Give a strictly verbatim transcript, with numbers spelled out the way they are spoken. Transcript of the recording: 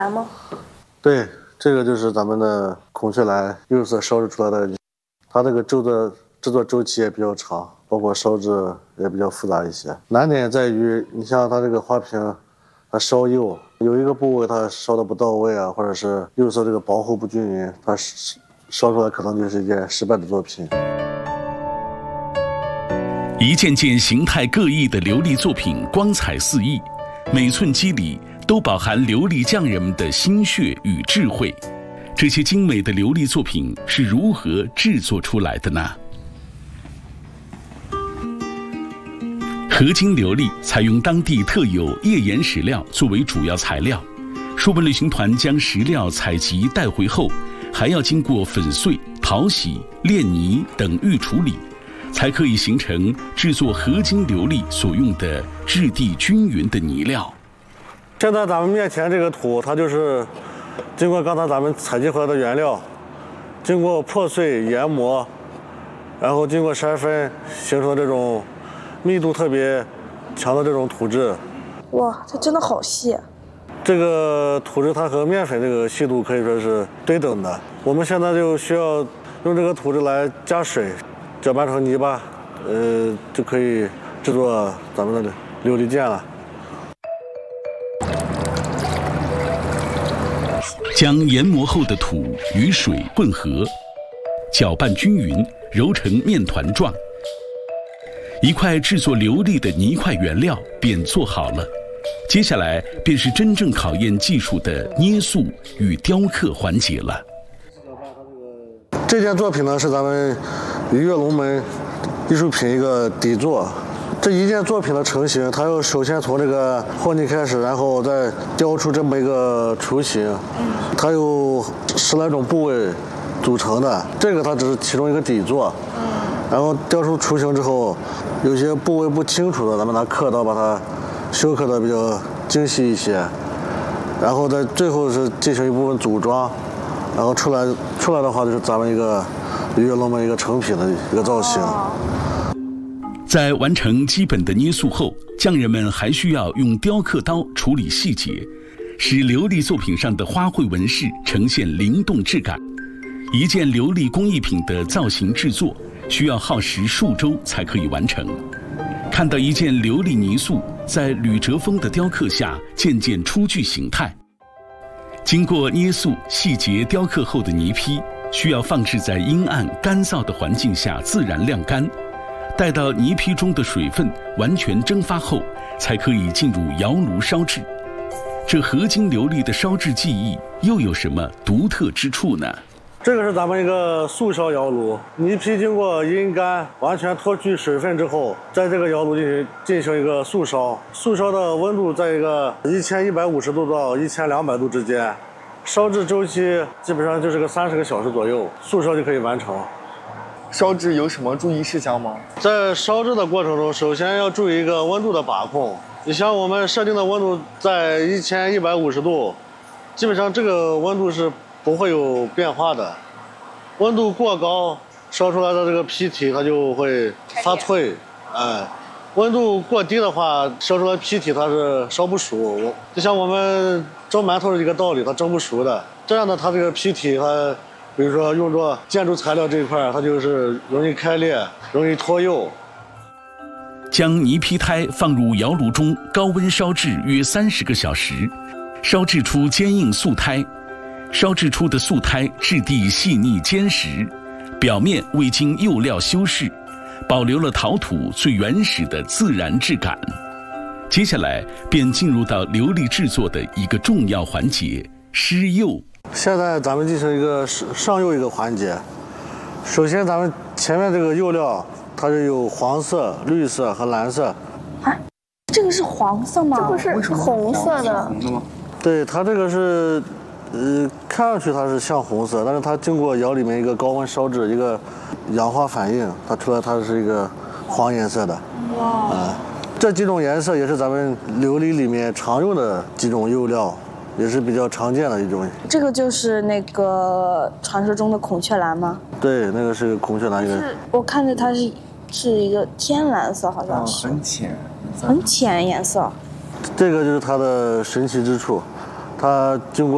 吗？ 对，这个就是咱们的孔雀蓝釉色烧制出来的，它这个制作制作周期也比较长，包括烧制也比较复杂一些。难点在于，你像它这个花瓶，它烧釉有一个部位它烧的不到位啊，或者是釉色这个薄厚不均匀，它烧出来可能就是一件失败的作品。 一件件形态各异的琉璃作品光彩四溢，每寸肌理都饱含琉璃匠人们的心血与智慧。这些精美的琉璃作品是如何制作出来的呢？合金琉璃采用当地特有页岩石料作为主要材料，书本旅行团将石料采集带回后，还要经过粉碎、淘洗、炼泥等预处理，才可以形成制作合金琉璃所用的质地均匀的泥料。 现在咱们面前这个土，它就是经过刚才咱们采集回来的原料，经过破碎、研磨，然后经过筛分，形成这种密度特别强的这种土质。 哇，它真的好细。 这个土质它和面粉这个细度可以说是对等的。我们现在就需要用这个土质来加水，搅拌成泥巴，呃，就可以制作咱们的琉璃剑了。 将研磨后的土与水混合，搅拌均匀，揉成面团状。一块制作琉璃的泥块原料便做好了，接下来便是真正考验技术的捏塑与雕刻环节了。 这件作品呢是咱们鱼跃龙门艺术品一个底座。这一件作品的成型，它要首先从这个和泥开始，然后再雕出这么一个雏形。它有十来种部位组成的，这个它只是其中一个底座。然后雕出雏形之后，有些部位不清楚的，咱们拿刻刀把它修刻的比较精细一些。然后在最后是进行一部分组装，然后出来出来的话就是咱们一个鱼跃龙门一个成品的一个造型。 在完成基本的捏塑后，匠人们还需要用雕刻刀处理细节，使琉璃作品上的花卉纹饰呈现灵动质感。一件琉璃工艺品的造型制作需要耗时数周才可以完成。看到一件琉璃泥塑在吕哲峰的雕刻下渐渐初具形态，经过捏塑、细节雕刻后的泥坯需要放置在阴暗干燥的环境下自然晾干。待到泥坯中的水分完全蒸发后，才可以进入窑炉烧制。这合金琉璃的烧制技艺又有什么独特之处呢？ 这个是咱们一个速烧窑炉，泥坯经过阴干，完全脱去水分之后，在这个窑炉进行进行一个速烧。速烧的温度在一个一千一百五十度到一千两百度之间，烧制周期基本上就是个三十个小时左右，速烧就可以完成。 烧制有什么注意事项吗？ 在烧制的过程中，首先要注意一个温度的把控。你像我们设定的温度在一千一百五十度，基本上这个温度是不会有变化的。温度过高，烧出来的这个坯体它就会发脆，哎。温度过低的话，烧出来坯体它是烧不熟。就像我们蒸馒头是一个道理，它蒸不熟的。这样的它这个坯体它。比如说用作建筑材料这一块，它就是容易开裂，容易脱釉。 将泥坯胎放入窑炉中，高温烧制约三十个小时，烧制出坚硬素胎。烧制出的素胎质地细腻坚实，表面未经釉料修饰，保留了陶土最原始的自然质感。接下来便进入到琉璃制作的一个重要环节——施釉。 现在咱们进行一个上釉一个环节。首先，咱们前面这个釉料，它是有黄色、绿色和蓝色。 啊，这个是黄色吗？ 这不是红色的。 对，它这个是，呃，看上去它是像红色，但是它经过窑里面一个高温烧制，一个氧化反应，它出来它是一个黄颜色的。哇。啊、呃，这几种颜色也是咱们琉璃里面常用的几种釉料。也是比较常见的一种。 这个就是那个传说中的孔雀蓝吗？ 对，那个是孔雀蓝。一个是我看着它是是一个天蓝色，好像是、 哦、很浅， 很浅颜色。 这个就是它的神奇之处，它经过